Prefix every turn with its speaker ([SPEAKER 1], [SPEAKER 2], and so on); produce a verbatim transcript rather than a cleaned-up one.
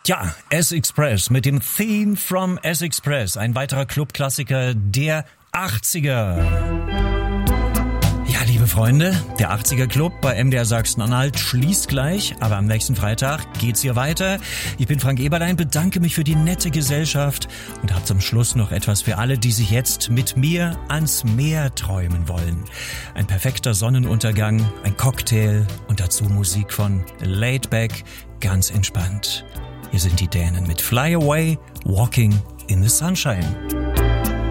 [SPEAKER 1] Ja, S-Express mit dem Theme from S-Express, ein weiterer Clubklassiker der achtziger. Ja, liebe Freunde, der achtziger Club bei M D R Sachsen-Anhalt schließt gleich, aber am nächsten Freitag geht's hier weiter. Ich bin Frank Eberlein, bedanke mich für die nette Gesellschaft und habe zum Schluss noch etwas für alle, die sich jetzt mit mir ans Meer träumen wollen. Ein perfekter Sonnenuntergang, ein Cocktail und dazu Musik von Laid Back, ganz entspannt. Hier sind die Dänen mit Fly Away, Walking in the Sunshine.